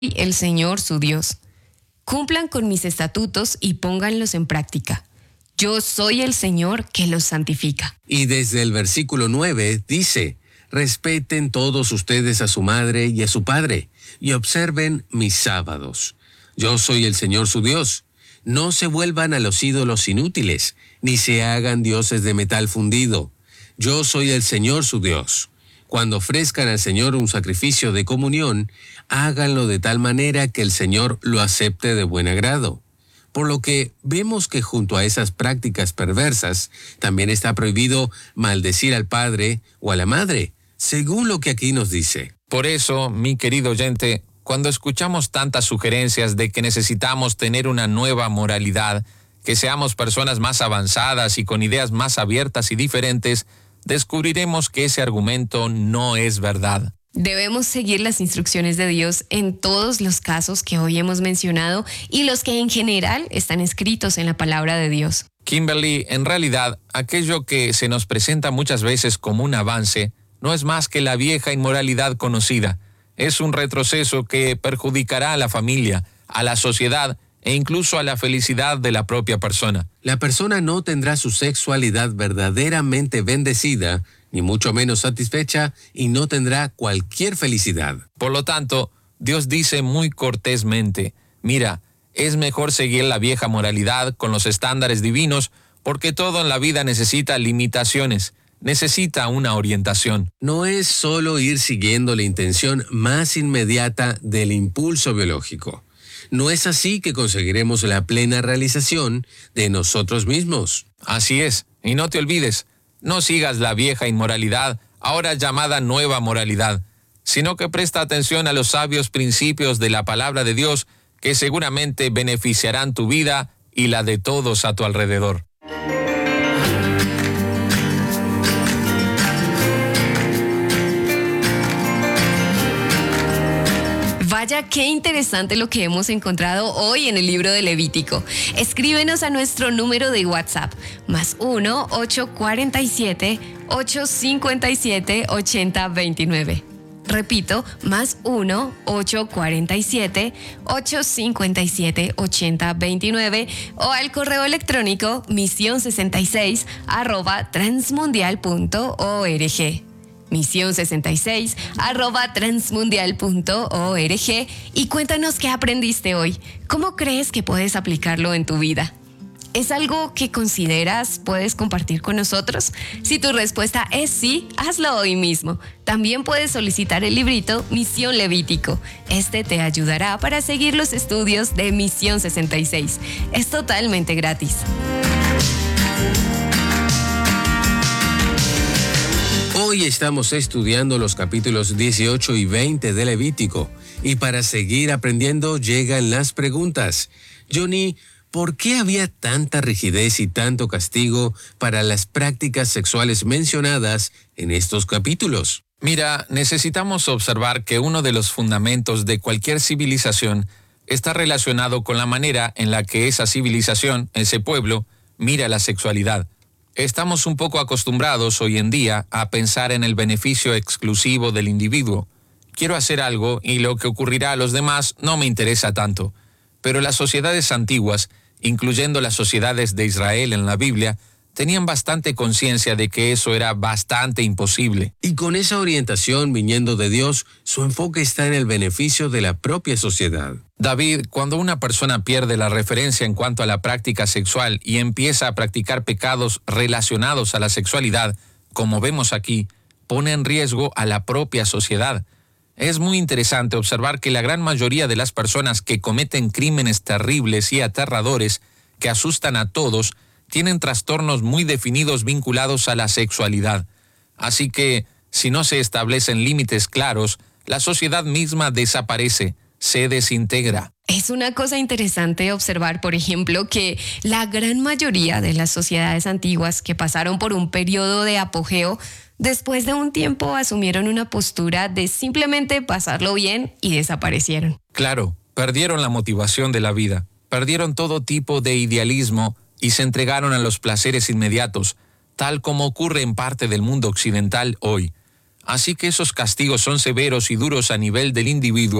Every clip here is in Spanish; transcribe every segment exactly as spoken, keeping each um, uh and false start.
el Señor su Dios. Cumplan con mis estatutos y pónganlos en práctica. Yo soy el Señor que los santifica. Y desde el versículo nueve dice: respeten todos ustedes a su madre y a su padre, y observen mis sábados. Yo soy el Señor su Dios. No se vuelvan a los ídolos inútiles, ni se hagan dioses de metal fundido. Yo soy el Señor su Dios. Cuando ofrezcan al Señor un sacrificio de comunión, háganlo de tal manera que el Señor lo acepte de buen agrado. Por lo que vemos que junto a esas prácticas perversas, también está prohibido maldecir al padre o a la madre, según lo que aquí nos dice. Por eso, mi querido oyente, cuando escuchamos tantas sugerencias de que necesitamos tener una nueva moralidad, que seamos personas más avanzadas y con ideas más abiertas y diferentes, descubriremos que ese argumento no es verdad. Debemos seguir las instrucciones de Dios en todos los casos que hoy hemos mencionado y los que en general están escritos en la palabra de Dios. Kimberly, en realidad, aquello que se nos presenta muchas veces como un avance no es más que la vieja inmoralidad conocida. Es un retroceso que perjudicará a la familia, a la sociedad e incluso a la felicidad de la propia persona. La persona no tendrá su sexualidad verdaderamente bendecida, ni mucho menos satisfecha, y no tendrá cualquier felicidad. Por lo tanto, Dios dice muy cortésmente: mira, es mejor seguir la vieja moralidad con los estándares divinos, porque todo en la vida necesita limitaciones, necesita una orientación. No es solo ir siguiendo la intención más inmediata del impulso biológico. No es así que conseguiremos la plena realización de nosotros mismos. Así es, y no te olvides, no sigas la vieja inmoralidad, ahora llamada nueva moralidad, sino que presta atención a los sabios principios de la palabra de Dios que seguramente beneficiarán tu vida y la de todos a tu alrededor. Vaya, qué interesante lo que hemos encontrado hoy en el libro de Levítico. Escríbenos a nuestro número de WhatsApp, más uno ocho cuatro siete, ocho cinco siete, ocho cero dos nueve. Repito, más uno ocho cuatro siete, ocho cinco siete, ocho cero dos nueve o al correo electrónico misión sesenta y seis arroba transmundial punto org. misión sesenta y seis arroba transmundial punto org y cuéntanos qué aprendiste hoy. ¿Cómo crees que puedes aplicarlo en tu vida? ¿Es algo que consideras puedes compartir con nosotros? Si tu respuesta es sí, hazlo hoy mismo. También puedes solicitar el librito Misión Levítico. Este te ayudará para seguir los estudios de Misión sesenta y seis. Es totalmente gratis. Hoy estamos estudiando los capítulos dieciocho y veinte de Levítico, y para seguir aprendiendo llegan las preguntas. Johnny, ¿por qué había tanta rigidez y tanto castigo para las prácticas sexuales mencionadas en estos capítulos? Mira, necesitamos observar que uno de los fundamentos de cualquier civilización está relacionado con la manera en la que esa civilización, ese pueblo, mira la sexualidad. Estamos un poco acostumbrados hoy en día a pensar en el beneficio exclusivo del individuo. Quiero hacer algo y lo que ocurrirá a los demás no me interesa tanto. Pero las sociedades antiguas, incluyendo las sociedades de Israel en la Biblia, tenían bastante conciencia de que eso era bastante imposible. Y con esa orientación viniendo de Dios, su enfoque está en el beneficio de la propia sociedad. David, cuando una persona pierde la referencia en cuanto a la práctica sexual y empieza a practicar pecados relacionados a la sexualidad, como vemos aquí, pone en riesgo a la propia sociedad. Es muy interesante observar que la gran mayoría de las personas que cometen crímenes terribles y aterradores que asustan a todos tienen trastornos muy definidos vinculados a la sexualidad. Así que, si no se establecen límites claros, la sociedad misma desaparece, se desintegra. Es una cosa interesante observar, por ejemplo, que la gran mayoría de las sociedades antiguas que pasaron por un periodo de apogeo, después de un tiempo asumieron una postura de simplemente pasarlo bien y desaparecieron. Claro, perdieron la motivación de la vida, perdieron todo tipo de idealismo y se entregaron a los placeres inmediatos, tal como ocurre en parte del mundo occidental hoy. Así que esos castigos son severos y duros a nivel del individuo,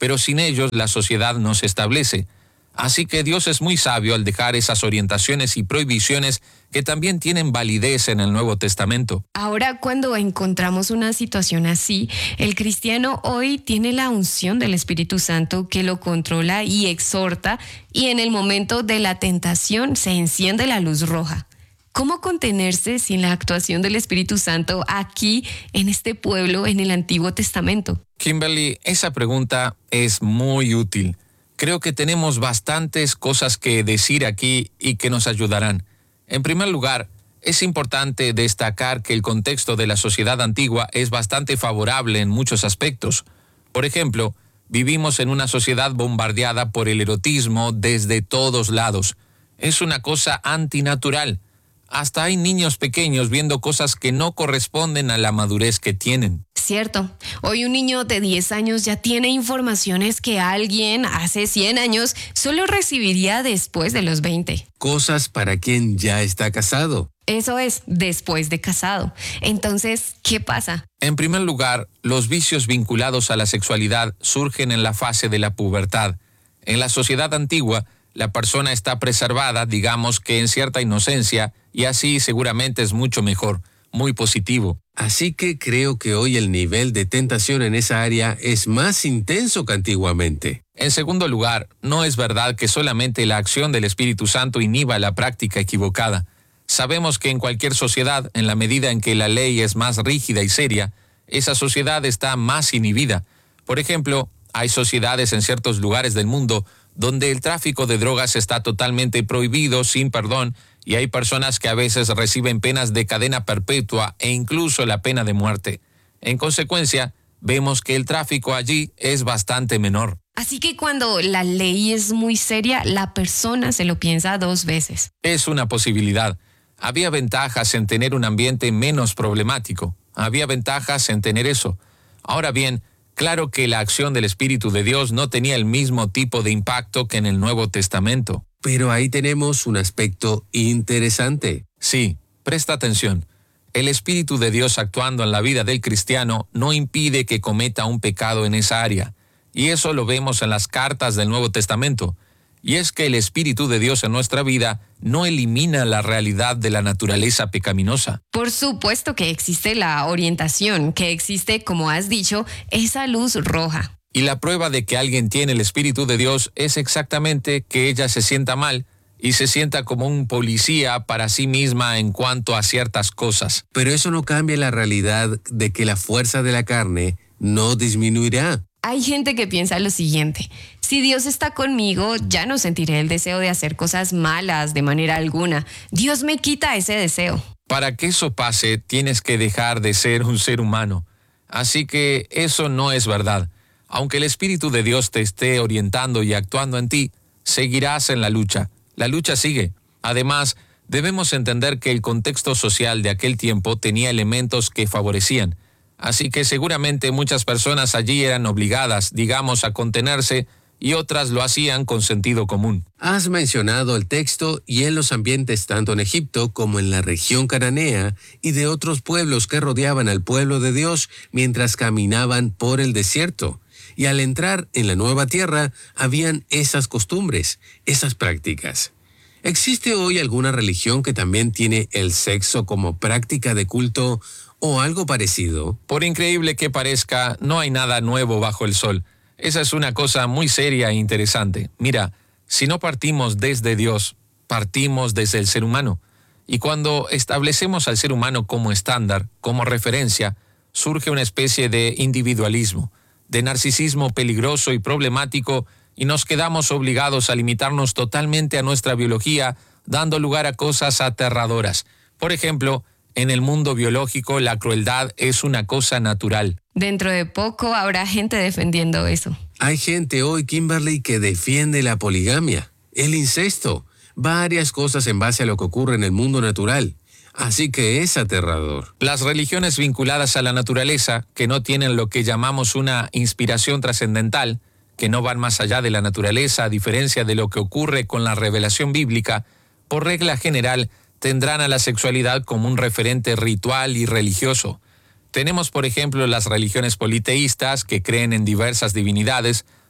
pero sin ellos la sociedad no se establece. Así que Dios es muy sabio al dejar esas orientaciones y prohibiciones que también tienen validez en el Nuevo Testamento. Ahora, cuando encontramos una situación así, el cristiano hoy tiene la unción del Espíritu Santo que lo controla y exhorta, y en el momento de la tentación se enciende la luz roja. ¿Cómo contenerse sin la actuación del Espíritu Santo aquí, en este pueblo, en el Antiguo Testamento? Kimberly, esa pregunta es muy útil. Creo que tenemos bastantes cosas que decir aquí y que nos ayudarán. En primer lugar, es importante destacar que el contexto de la sociedad antigua es bastante favorable en muchos aspectos. Por ejemplo, vivimos en una sociedad bombardeada por el erotismo desde todos lados. Es una cosa antinatural. Hasta hay niños pequeños viendo cosas que no corresponden a la madurez que tienen. Cierto. Hoy un niño de diez años ya tiene informaciones que alguien hace cien años solo recibiría después de los veinte. Cosas para quien ya está casado. Eso es, después de casado. Entonces, ¿qué pasa? En primer lugar, los vicios vinculados a la sexualidad surgen en la fase de la pubertad. En la sociedad antigua, la persona está preservada, digamos que en cierta inocencia, y así seguramente es mucho mejor, muy positivo. Así que creo que hoy el nivel de tentación en esa área es más intenso que antiguamente. En segundo lugar, no es verdad que solamente la acción del Espíritu Santo inhiba la práctica equivocada. Sabemos que en cualquier sociedad, en la medida en que la ley es más rígida y seria, esa sociedad está más inhibida. Por ejemplo, hay sociedades en ciertos lugares del mundo donde el tráfico de drogas está totalmente prohibido, sin perdón, y hay personas que a veces reciben penas de cadena perpetua e incluso la pena de muerte. En consecuencia, vemos que el tráfico allí es bastante menor. Así que cuando la ley es muy seria, la persona se lo piensa dos veces. Es una posibilidad. Había ventajas en tener un ambiente menos problemático. Había ventajas en tener eso. Ahora bien, claro que la acción del Espíritu de Dios no tenía el mismo tipo de impacto que en el Nuevo Testamento. Pero ahí tenemos un aspecto interesante. Sí, presta atención. El Espíritu de Dios actuando en la vida del cristiano no impide que cometa un pecado en esa área. Y eso lo vemos en las cartas del Nuevo Testamento. Y es que el Espíritu de Dios en nuestra vida no elimina la realidad de la naturaleza pecaminosa. Por supuesto que existe la orientación, que existe, como has dicho, esa luz roja. Y la prueba de que alguien tiene el Espíritu de Dios es exactamente que ella se sienta mal y se sienta como un policía para sí misma en cuanto a ciertas cosas. Pero eso no cambia la realidad de que la fuerza de la carne no disminuirá. Hay gente que piensa lo siguiente: si Dios está conmigo, ya no sentiré el deseo de hacer cosas malas de manera alguna. Dios me quita ese deseo. Para que eso pase, tienes que dejar de ser un ser humano. Así que eso no es verdad. Aunque el Espíritu de Dios te esté orientando y actuando en ti, seguirás en la lucha. La lucha sigue. Además, debemos entender que el contexto social de aquel tiempo tenía elementos que favorecían. Así que seguramente muchas personas allí eran obligadas, digamos, a contenerse, y otras lo hacían con sentido común. Has mencionado el texto y en los ambientes tanto en Egipto como en la región cananea y de otros pueblos que rodeaban al pueblo de Dios mientras caminaban por el desierto. Y al entrar en la nueva tierra, habían esas costumbres, esas prácticas. ¿Existe hoy alguna religión que también tiene el sexo como práctica de culto o algo parecido? Por increíble que parezca, no hay nada nuevo bajo el sol. Esa es una cosa muy seria e interesante. Mira, si no partimos desde Dios, partimos desde el ser humano. Y cuando establecemos al ser humano como estándar, como referencia, surge una especie de individualismo, de narcisismo peligroso y problemático, y nos quedamos obligados a limitarnos totalmente a nuestra biología, dando lugar a cosas aterradoras. Por ejemplo, en el mundo biológico la crueldad es una cosa natural. Dentro de poco habrá gente defendiendo eso. Hay gente hoy, Kimberly, que defiende la poligamia, el incesto, varias cosas en base a lo que ocurre en el mundo natural. Así que es aterrador. Las religiones vinculadas a la naturaleza, que no tienen lo que llamamos una inspiración trascendental, que no van más allá de la naturaleza, a diferencia de lo que ocurre con la revelación bíblica, por regla general, tendrán a la sexualidad como un referente ritual y religioso. Tenemos, por ejemplo, las religiones politeístas, que creen en diversas divinidades,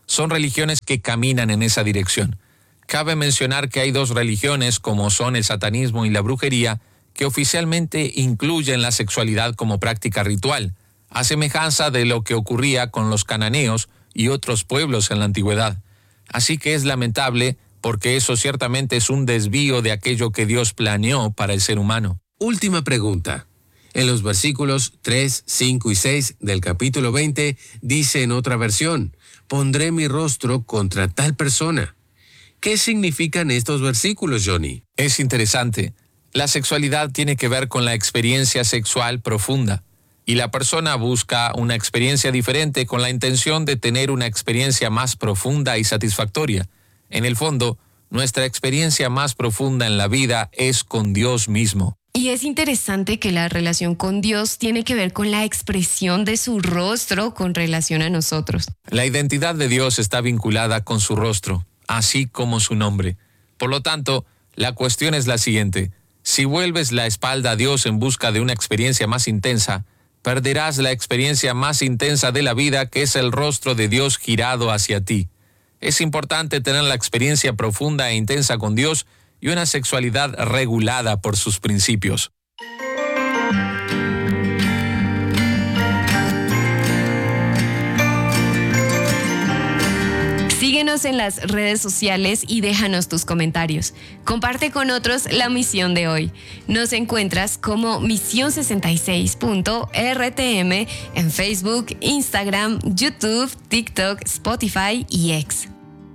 son religiones que caminan en esa dirección. Cabe mencionar que hay dos religiones, como son el satanismo y la brujería, que oficialmente incluyen la sexualidad como práctica ritual, a semejanza de lo que ocurría con los cananeos y otros pueblos en la antigüedad. Así que es lamentable, porque eso ciertamente es un desvío de aquello que Dios planeó para el ser humano. Última pregunta. En los versículos tres, cinco y seis del capítulo veinte dice en otra versión: pondré mi rostro contra tal persona. ¿Qué significan estos versículos, Johnny? Es interesante. La sexualidad tiene que ver con la experiencia sexual profunda, y la persona busca una experiencia diferente con la intención de tener una experiencia más profunda y satisfactoria. En el fondo, nuestra experiencia más profunda en la vida es con Dios mismo. Y es interesante que la relación con Dios tiene que ver con la expresión de su rostro con relación a nosotros. La identidad de Dios está vinculada con su rostro, así como su nombre. Por lo tanto, la cuestión es la siguiente: si vuelves la espalda a Dios en busca de una experiencia más intensa, perderás la experiencia más intensa de la vida, que es el rostro de Dios girado hacia ti. Es importante tener la experiencia profunda e intensa con Dios y una sexualidad regulada por sus principios. Síguenos en las redes sociales y déjanos tus comentarios. Comparte con otros la misión de hoy. Nos encuentras como misión sesenta y seis punto R T M en Facebook, Instagram, YouTube, TikTok, Spotify y X.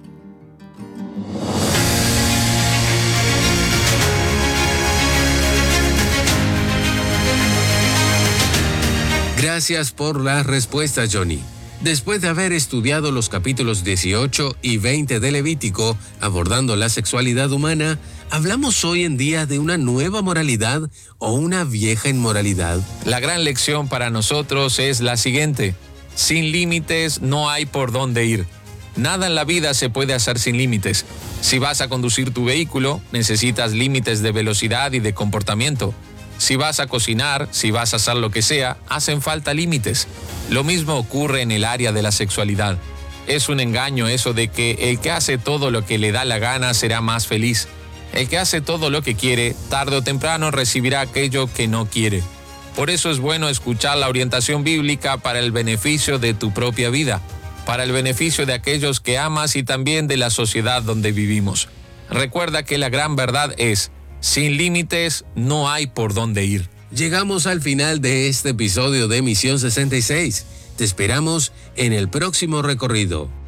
Gracias por las respuestas, Johnny. Después de haber estudiado los capítulos dieciocho y veinte de Levítico, abordando la sexualidad humana, ¿hablamos hoy en día de una nueva moralidad o una vieja inmoralidad? La gran lección para nosotros es la siguiente: sin límites no hay por dónde ir. Nada en la vida se puede hacer sin límites. Si vas a conducir tu vehículo, necesitas límites de velocidad y de comportamiento. Si vas a cocinar, si vas a hacer lo que sea, hacen falta límites. Lo mismo ocurre en el área de la sexualidad. Es un engaño eso de que el que hace todo lo que le da la gana será más feliz. El que hace todo lo que quiere, tarde o temprano recibirá aquello que no quiere. Por eso es bueno escuchar la orientación bíblica para el beneficio de tu propia vida, para el beneficio de aquellos que amas y también de la sociedad donde vivimos. Recuerda que la gran verdad es: sin límites no hay por dónde ir. Llegamos al final de este episodio de Misión sesenta y seis. Te esperamos en el próximo recorrido.